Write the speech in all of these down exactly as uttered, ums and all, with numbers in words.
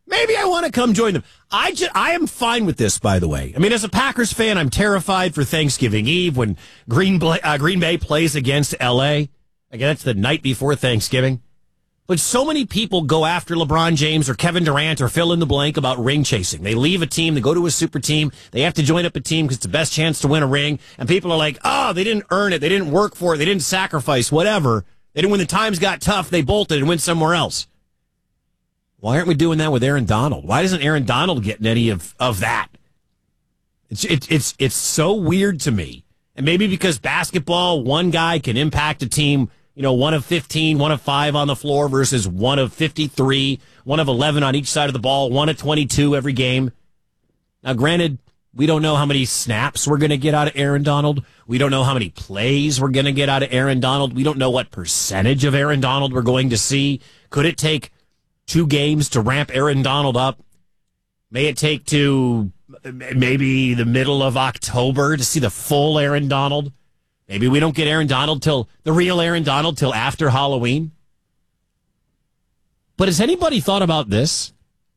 Maybe I want to come join them. I, just, I am fine with this, by the way. I mean, as a Packers fan, I'm terrified for Thanksgiving Eve when Green, Bla- uh, Green Bay plays against L A. Again, that's the night before Thanksgiving. But so many people go after LeBron James or Kevin Durant or fill in the blank about ring chasing. They leave a team, they go to a super team, they have to join up a team because it's the best chance to win a ring. And people are like, oh, they didn't earn it, they didn't work for it, they didn't sacrifice, whatever. They didn't, when the times got tough, they bolted and went somewhere else. Why aren't we doing that with Aaron Donald? Why isn't Aaron Donald getting any of, of that? It's, it, it's, it's so weird to me. And maybe because basketball, one guy can impact a team. You know, one of fifteen, one of five on the floor versus one of fifty-three, one of eleven on each side of the ball, one of twenty-two every game. Now, granted, we don't know how many snaps we're going to get out of Aaron Donald. We don't know how many plays we're going to get out of Aaron Donald. We don't know what percentage of Aaron Donald we're going to see. Could it take two games to ramp Aaron Donald up? May it take to maybe the middle of October to see the full Aaron Donald? Maybe we don't get Aaron Donald till the real Aaron Donald till after Halloween. But has anybody thought about this?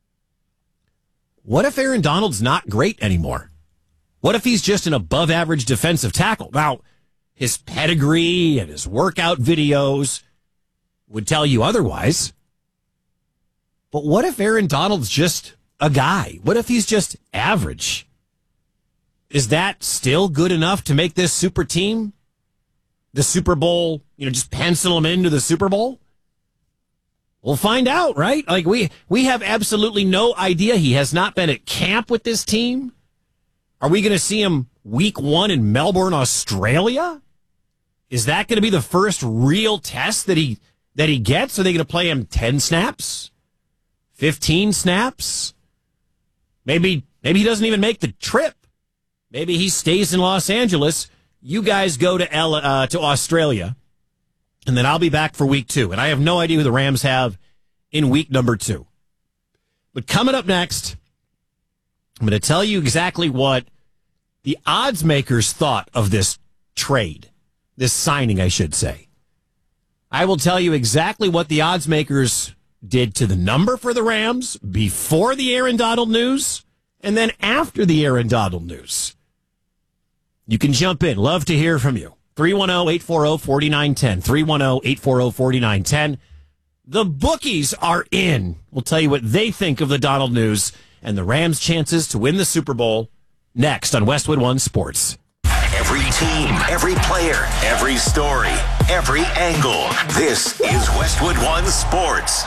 What if Aaron Donald's not great anymore? What if he's just an above average defensive tackle? Now, his pedigree and his workout videos would tell you otherwise. But what if Aaron Donald's just a guy? What if he's just average? Is that still good enough to make this super team? The Super Bowl, you know, just pencil him into the Super Bowl? We'll find out, right? Like, we, we have absolutely no idea. He has not been at camp with this team. Are we going to see him week one in Melbourne, Australia? Is that going to be the first real test that he that he gets? Are they going to play him ten snaps? fifteen snaps? Maybe, maybe he doesn't even make the trip. Maybe he stays in Los Angeles. You guys go to L, uh, to Australia, and then I'll be back for week two. And I have no idea who the Rams have in week number two. But coming up next, I'm going to tell you exactly what the odds makers thought of this trade, this signing, I should say. I will tell you exactly what the odds makers did to the number for the Rams before the Aaron Donald news and then after the Aaron Donald news. You can jump in. Love to hear from you. three one zero, eight four zero, four nine one zero. three one zero, eight four zero, four nine one zero. The bookies are in. We'll tell you what they think of the Donald news and the Rams' chances to win the Super Bowl next on Westwood One Sports. Every team, every player, every story, every angle. This is Westwood One Sports.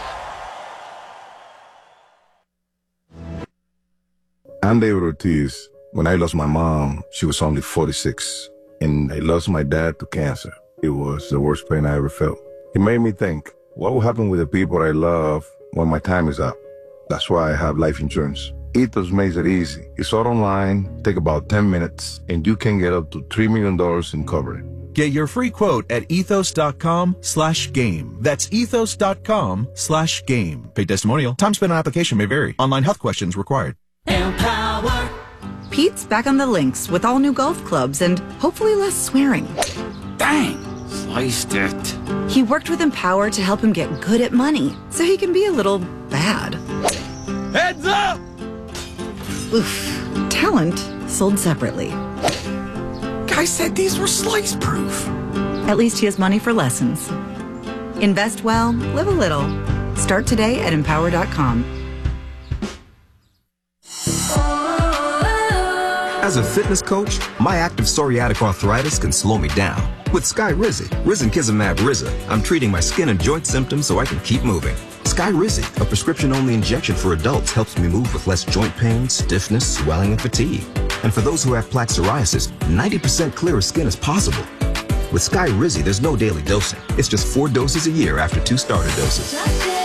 I'm David Ortiz. When I lost my mom, she was only forty-six, and I lost my dad to cancer. It was the worst pain I ever felt. It made me think, what will happen with the people I love when my time is up? That's why I have life insurance. Ethos makes it easy. It's all online, take about ten minutes, and you can get up to three million dollars in coverage. Get your free quote at ethos.com slash game. That's ethos.com slash game. Paid testimonial. Time spent on application may vary. Online health questions required. Empower. Pete's back on the links with all new golf clubs and hopefully less swearing. Dang, sliced it. He worked with Empower to help him get good at money so he can be a little bad. Heads up! Oof. Talent sold separately. Guy said these were slice proof. At least he has money for lessons. Invest well, live a little. Start today at empower dot com. As a fitness coach, my active psoriatic arthritis can slow me down. With Skyrizi, Risankizumab Riza, I'm treating my skin and joint symptoms so I can keep moving. Skyrizi, a prescription-only injection for adults, helps me move with less joint pain, stiffness, swelling, and fatigue. And for those who have plaque psoriasis, ninety percent clearer skin is possible. With Skyrizi, there's no daily dosing. It's just four doses a year after two starter doses.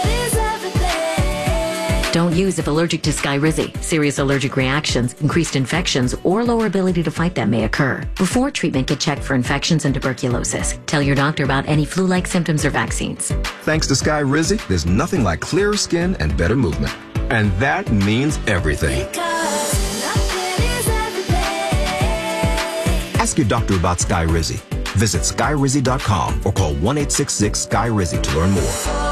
Don't use if allergic to Skyrizi. Serious allergic reactions, increased infections, or lower ability to fight them may occur. Before treatment, get checked for infections and tuberculosis. Tell your doctor about any flu-like symptoms or vaccines. Thanks to Skyrizi, there's nothing like clearer skin and better movement. And that means everything. Ask your doctor about Skyrizi. Visit Skyrizi dot com or call one eight six six, S K Y R I Z I to learn more.